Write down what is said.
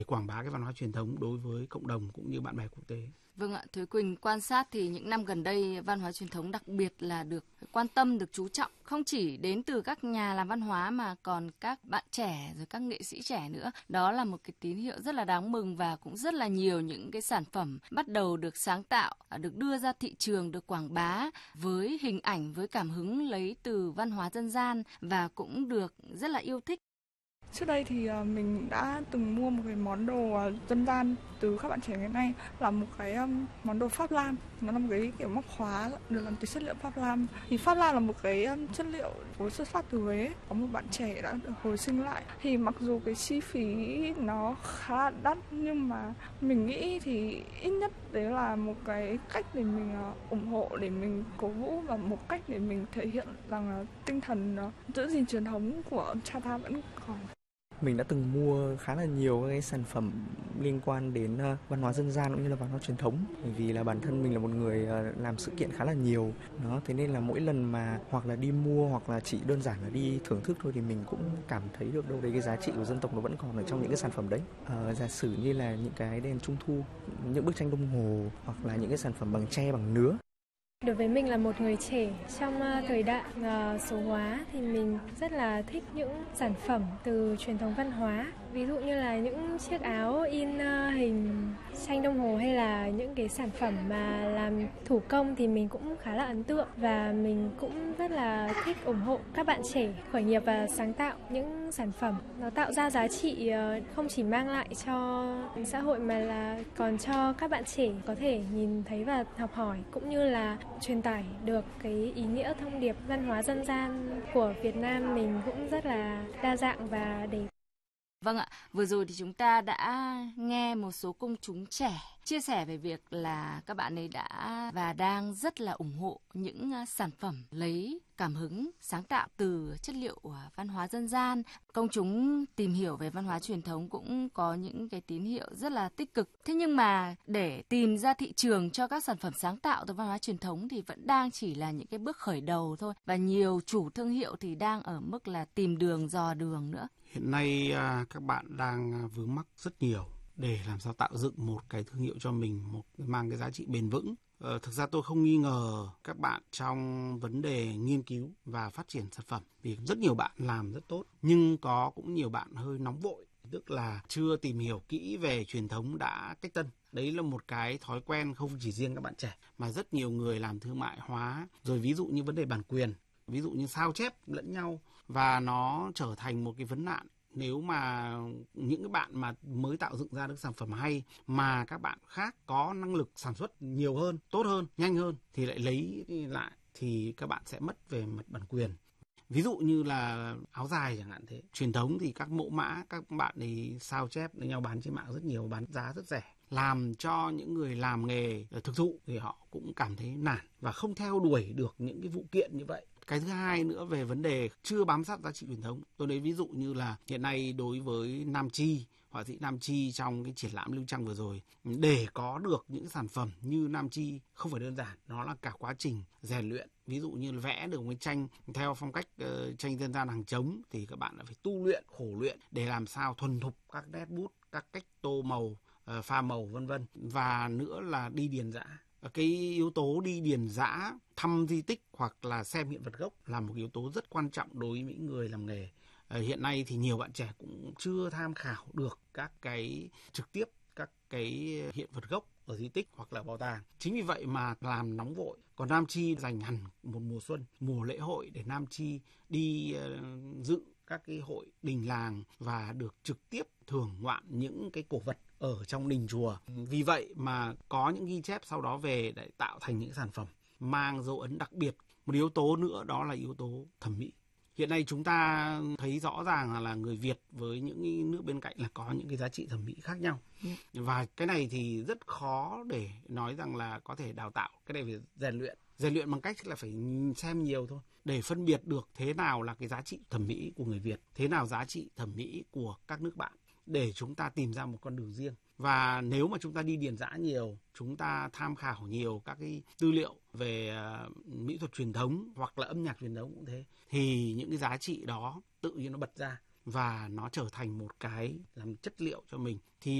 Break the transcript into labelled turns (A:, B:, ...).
A: để quảng bá cái văn hóa truyền thống đối với cộng đồng cũng như bạn bè quốc tế.
B: Vâng ạ, Thúy Quỳnh quan sát thì những năm gần đây văn hóa truyền thống đặc biệt là được quan tâm, được chú trọng, không chỉ đến từ các nhà làm văn hóa mà còn các bạn trẻ rồi các nghệ sĩ trẻ nữa. Đó là một cái tín hiệu rất là đáng mừng và cũng rất là nhiều những cái sản phẩm bắt đầu được sáng tạo, được đưa ra thị trường, được quảng bá với hình ảnh, với cảm hứng lấy từ văn hóa dân gian và cũng được rất là yêu thích.
C: Trước đây thì mình đã từng mua một cái món đồ dân gian từ các bạn trẻ ngày nay, là một cái món đồ Pháp Lam. Nó là một cái kiểu móc khóa được làm từ chất liệu Pháp Lam. Thì Pháp Lam là một cái chất liệu xuất phát từ Huế. Có một bạn trẻ đã được hồi sinh lại. Thì mặc dù cái chi phí nó khá đắt, nhưng mà mình nghĩ thì ít nhất đấy là một cái cách để mình ủng hộ, để mình cổ vũ, và một cách để mình thể hiện rằng tinh thần giữ gìn truyền thống của cha ta vẫn còn.
D: Mình đã từng mua khá là nhiều cái sản phẩm liên quan đến văn hóa dân gian cũng như là văn hóa truyền thống, bởi vì là bản thân mình là một người làm sự kiện khá là nhiều. Thế nên là mỗi lần mà hoặc là đi mua hoặc là chỉ đơn giản là đi thưởng thức thôi thì mình cũng cảm thấy được đâu đấy cái giá trị của dân tộc nó vẫn còn ở trong những cái sản phẩm đấy. Giả sử như là những cái đèn trung thu, những bức tranh đồng hồ hoặc là những cái sản phẩm bằng tre, bằng nứa.
E: Đối với mình là một người trẻ trong thời đại số hóa thì mình rất là thích những sản phẩm từ truyền thống văn hóa. Ví dụ như là những chiếc áo in hình tranh đồng hồ hay là những cái sản phẩm mà làm thủ công thì mình cũng khá là ấn tượng, và mình cũng rất là thích ủng hộ các bạn trẻ khởi nghiệp và sáng tạo những sản phẩm. Nó tạo ra giá trị không chỉ mang lại cho xã hội mà là còn cho các bạn trẻ có thể nhìn thấy và học hỏi, cũng như là truyền tải được cái ý nghĩa thông điệp văn hóa dân gian của Việt Nam mình cũng rất là đa dạng và đẹp.
B: Vâng ạ, vừa rồi thì chúng ta đã nghe một số công chúng trẻ chia sẻ về việc là các bạn ấy đã và đang rất là ủng hộ những sản phẩm lấy cảm hứng sáng tạo từ chất liệu văn hóa dân gian. Công chúng tìm hiểu về văn hóa truyền thống cũng có những cái tín hiệu rất là tích cực. Thế nhưng mà để tìm ra thị trường cho các sản phẩm sáng tạo từ văn hóa truyền thống thì vẫn đang chỉ là những cái bước khởi đầu thôi. Và nhiều chủ thương hiệu thì đang ở mức là tìm đường dò đường nữa.
A: Hiện nay các bạn đang vướng mắc rất nhiều để làm sao tạo dựng một cái thương hiệu cho mình, mang cái giá trị bền vững. Thực ra tôi không nghi ngờ các bạn trong vấn đề nghiên cứu và phát triển sản phẩm, vì rất nhiều bạn làm rất tốt, nhưng cũng nhiều bạn hơi nóng vội, tức là chưa tìm hiểu kỹ về truyền thống đã cách tân. Đấy là một cái thói quen không chỉ riêng các bạn trẻ mà rất nhiều người làm thương mại hóa, rồi ví dụ như vấn đề bản quyền, ví dụ như sao chép lẫn nhau, và nó trở thành một cái vấn nạn. Nếu mà những cái bạn mà mới tạo dựng ra được sản phẩm hay mà các bạn khác có năng lực sản xuất nhiều hơn, tốt hơn, nhanh hơn thì lại lấy lại, thì các bạn sẽ mất về mặt bản quyền. Ví dụ như là áo dài chẳng hạn thế. Truyền thống thì các mẫu mã các bạn ấy sao chép với nhau bán trên mạng rất nhiều, bán giá rất rẻ, làm cho những người làm nghề thực thụ thì họ cũng cảm thấy nản và không theo đuổi được những cái vụ kiện như vậy. Cái thứ hai nữa về vấn đề chưa bám sát giá trị truyền thống. Tôi lấy ví dụ như là hiện nay đối với Nam Chi, họa sĩ Nam Chi trong cái triển lãm Lưu Trăng vừa rồi, để có được những sản phẩm như Nam Chi không phải đơn giản, nó là cả quá trình rèn luyện. Ví dụ như là vẽ được một tranh theo phong cách tranh dân gian hàng trống thì các bạn đã phải tu luyện, khổ luyện để làm sao thuần thục các nét bút, các cách tô màu, pha màu vân vân. Và nữa là đi điền dã. Cái yếu tố đi điền dã, thăm di tích hoặc là xem hiện vật gốc là một yếu tố rất quan trọng đối với những người làm nghề. Hiện nay thì nhiều bạn trẻ cũng chưa tham khảo được các cái trực tiếp các cái hiện vật gốc ở di tích hoặc là bảo tàng. Chính vì vậy mà làm nóng vội. Còn Nam Chi dành hẳn một mùa xuân, mùa lễ hội để Nam Chi đi dự các cái hội đình làng và được trực tiếp thưởng ngoạn những cái cổ vật ở trong đình chùa. Vì vậy mà có những ghi chép sau đó về để tạo thành những sản phẩm mang dấu ấn đặc biệt. Một yếu tố nữa đó là yếu tố thẩm mỹ. Hiện nay chúng ta thấy rõ ràng là người Việt với những nước bên cạnh là có những cái giá trị thẩm mỹ khác nhau. Và cái này thì rất khó để nói rằng là có thể đào tạo. Cái này phải rèn luyện. Rèn luyện bằng cách là phải xem nhiều thôi. Để phân biệt được thế nào là cái giá trị thẩm mỹ của người Việt, thế nào giá trị thẩm mỹ của các nước bạn, để chúng ta tìm ra một con đường riêng. Và nếu mà chúng ta đi điền dã nhiều, chúng ta tham khảo nhiều các cái tư liệu về mỹ thuật truyền thống hoặc là âm nhạc truyền thống cũng thế, thì những cái giá trị đó tự nhiên nó bật ra. và nó trở thành một cái làm chất liệu cho mình, thì